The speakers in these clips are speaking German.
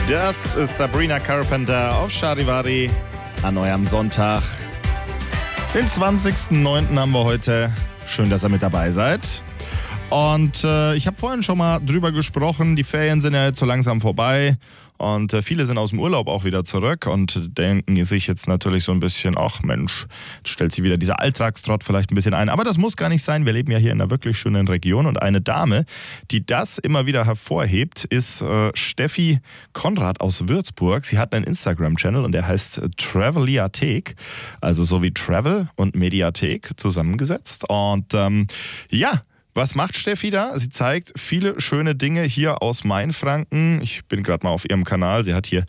Das ist Sabrina Carpenter auf Charivari an eurem Sonntag. Den 20.09. haben wir heute. Schön, dass ihr mit dabei seid. Und ich habe vorhin schon mal drüber gesprochen, die Ferien sind ja jetzt so langsam vorbei und viele sind aus dem Urlaub auch wieder zurück und denken sich jetzt natürlich so ein bisschen, ach Mensch, jetzt stellt sich wieder dieser Alltagstrott vielleicht ein bisschen ein. Aber das muss gar nicht sein, wir leben ja hier in einer wirklich schönen Region und eine Dame, die das immer wieder hervorhebt, ist Steffi Konrad aus Würzburg. Sie hat einen Instagram-Channel und der heißt Traveliathek, also so wie Travel und Mediathek zusammengesetzt. Und ja, was macht Steffi da? Sie zeigt viele schöne Dinge hier aus Mainfranken. Ich bin gerade mal auf ihrem Kanal. Sie hat hier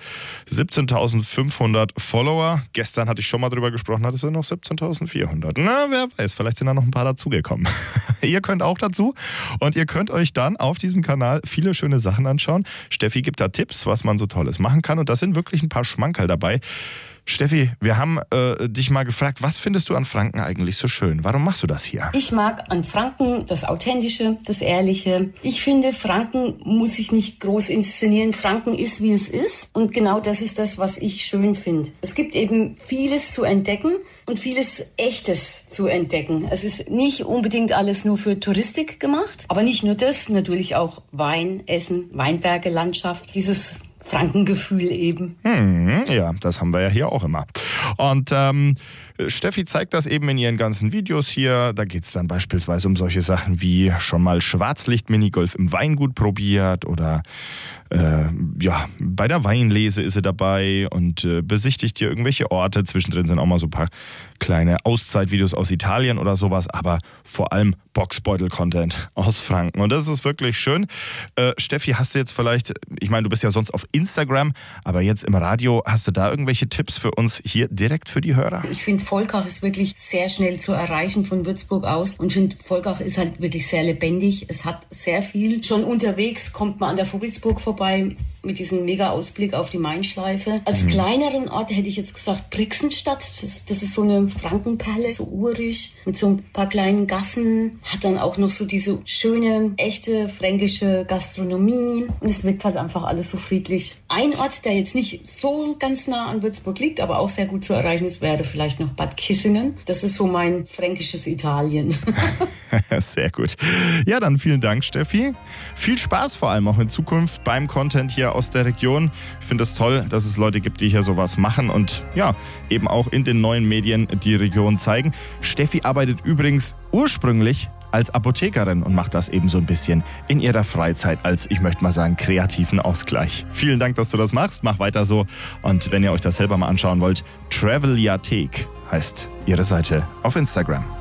17.500 Follower. Gestern hatte ich schon mal drüber gesprochen, hat es ja noch 17.400. Na, wer weiß, vielleicht sind da noch ein paar dazugekommen. Ihr könnt auch dazu und ihr könnt euch dann auf diesem Kanal viele schöne Sachen anschauen. Steffi gibt da Tipps, was man so Tolles machen kann und da sind wirklich ein paar Schmankerl dabei. Steffi, wir haben dich mal gefragt, was findest du an Franken eigentlich so schön? Warum machst du das hier? Ich mag an Franken das Authentische, das Ehrliche. Ich finde, Franken muss sich nicht groß inszenieren. Franken ist, wie es ist. Und genau das ist das, was ich schön finde. Es gibt eben vieles zu entdecken und vieles Echtes zu entdecken. Es ist nicht unbedingt alles nur für Touristik gemacht. Aber nicht nur das, natürlich auch Wein, Essen, Weinberge, Landschaft, dieses Frankengefühl eben. Ja, das haben wir ja hier auch immer. Und Steffi zeigt das eben in ihren ganzen Videos hier. Da geht es dann beispielsweise um solche Sachen wie schon mal Schwarzlicht-Minigolf im Weingut probiert oder bei der Weinlese ist sie dabei und besichtigt hier irgendwelche Orte. Zwischendrin sind auch mal so ein paar kleine Auszeitvideos aus Italien oder sowas, aber vor allem Boxbeutel-Content aus Franken. Und das ist wirklich schön. Steffi, hast du jetzt vielleicht, ich meine, du bist ja sonst auf Instagram, aber jetzt im Radio, hast du da irgendwelche Tipps für uns hier direkt für die Hörer? Ich finde, Volkach ist wirklich sehr schnell zu erreichen von Würzburg aus und ich finde, Volkach ist halt wirklich sehr lebendig. Es hat sehr viel. Schon unterwegs kommt man an der Vogelsburg vorbei mit diesem Mega-Ausblick auf die Mainschleife. Als kleineren Ort hätte ich jetzt gesagt Brixenstadt. Das ist so eine Frankenperle, so urig, mit so ein paar kleinen Gassen. Hat dann auch noch so diese schöne, echte fränkische Gastronomie. Und es wirkt halt einfach alles so friedlich. Ein Ort, der jetzt nicht so ganz nah an Würzburg liegt, aber auch sehr gut zu erreichen ist, wäre vielleicht noch Bad Kissingen. Das ist so mein fränkisches Italien. Sehr gut. Ja, dann vielen Dank, Steffi. Viel Spaß vor allem auch in Zukunft beim Content hier aus der Region. Ich finde es toll, dass es Leute gibt, die hier sowas machen und ja, eben auch in den neuen Medien die Region zeigen. Steffi arbeitet übrigens ursprünglich als Apothekerin und macht das eben so ein bisschen in ihrer Freizeit als, ich möchte mal sagen, kreativen Ausgleich. Vielen Dank, dass du das machst. Mach weiter so. Und wenn ihr euch das selber mal anschauen wollt, Traveliathek heißt ihre Seite auf Instagram.